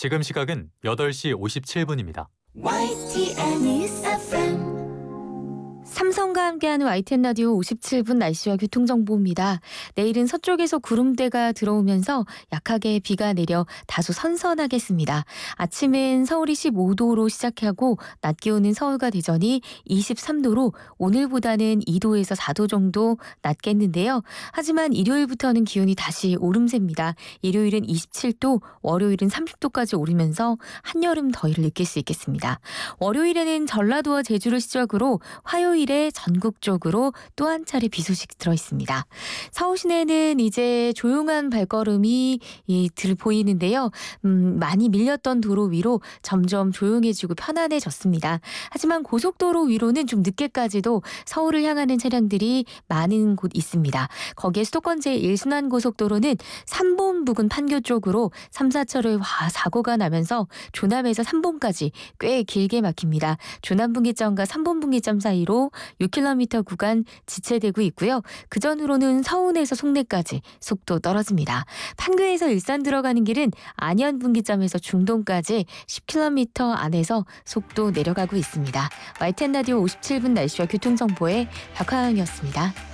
지금 시각은 8시 57분입니다. YTN News FM. 삼성과 함께하는 YTN 라디오 57분 날씨와 교통정보입니다. 내일은 서쪽에서 구름대가 들어오면서 약하게 비가 내려 다소 선선하겠습니다. 아침은 서울이 15도로 시작하고 낮 기온은 서울과 대전이 23도로 오늘보다는 2도에서 4도 정도 낮겠는데요. 하지만 일요일부터는 기온이 다시 오름세입니다. 일요일은 27도, 월요일은 30도까지 오르면서 한여름 더위를 느낄 수 있겠습니다. 월요일에는 전라도와 제주를 시작으로 화요일에 전국적으로 또 한 차례 비 소식 들어있습니다. 서울 시내는 이제 조용한 발걸음이 보이는데요. 많이 밀렸던 도로 위로 점점 조용해지고 편안해졌습니다. 하지만 고속도로 위로는 좀 늦게까지도 서울을 향하는 차량들이 많은 곳 있습니다. 거기에 수도권 제1순환 고속도로는 3본 부근 판교 쪽으로 3, 4차로에 사고가 나면서 조남에서 3본까지 꽤 길게 막힙니다. 조남 분기점과 3본 분기점 사이로 6km 구간 지체되고 있고요. 그 전후로는 서운에서 송내까지 속도 떨어집니다. 판교에서 일산 들어가는 길은 안현 분기점에서 중동까지 10km 안에서 속도 내려가고 있습니다. YTN 라디오 57분 날씨와 교통정보의 박화영이었습니다.